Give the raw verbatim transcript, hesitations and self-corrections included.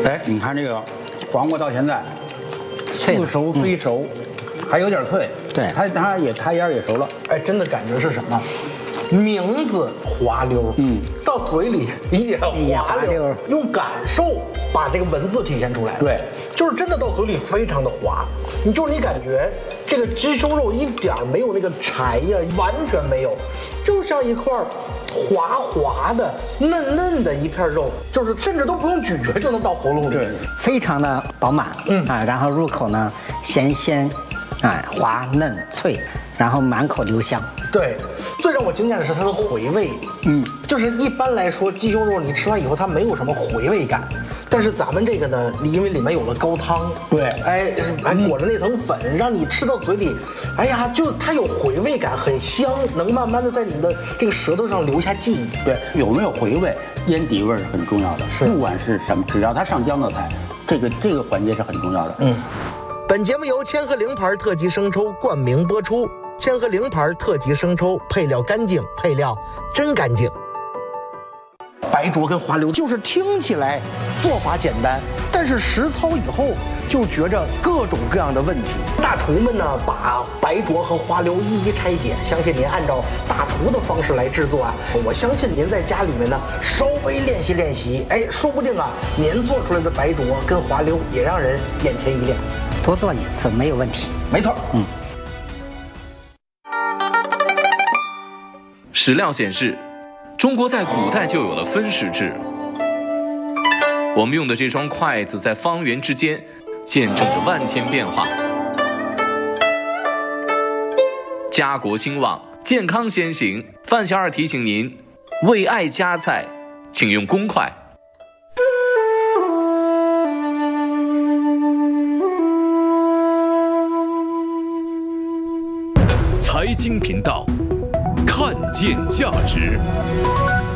哎，你看这个黄瓜到现在似熟非熟，嗯、还有点脆。 对， 它它也它芽也熟了。 哎，真的感觉是什么？名字滑溜，嗯，到嘴里也滑溜，用感受把这个文字体现出来。 对， 就是真的到嘴里非常的滑，你就是你感觉这个鸡胸肉一点没有那个柴呀，完全没有，就像一块滑滑的、嫩嫩的一片肉，就是甚至都不用咀嚼就能到喉咙里， 非常的饱满，嗯啊，然后入口呢咸鲜，啊滑嫩脆，然后满口留香。 对，最让我惊艳的是它的回味，嗯，就是一般来说鸡胸肉你吃完以后它没有什么回味感，但是咱们这个呢，因为里面有了高汤， 对， 哎，还裹着那层粉，让你吃到嘴里，哎呀，就它有回味感，很香，能慢慢的在你的这个舌头上留下记忆。 对，有没有回味，烟底味是很重要的，是，不管是什么，只要它上浆的菜，这个这个环节是很重要的。 嗯，本节目由千鹤羚牌特级生抽冠名播出。千鹤羚牌特级生抽，配料干净，配料真干净。白灼跟滑溜就是听起来做法简单，但是实操以后就觉着各种各样的问题。大厨们呢，把白灼和滑溜一一拆解，相信您按照大厨的方式来制作啊，我相信您在家里面呢稍微练习练习，哎，说不定啊，您做出来的白灼跟滑溜也让人眼前一亮。 多做几次没有问题。 没错，嗯。 史料显示，中国在古代就有了分食制。我们用的这双筷子在方圆之间见证着万千变化。家国兴旺，健康先行。范小二提醒您，为爱夹菜，请用公筷。财经频道。看见价值。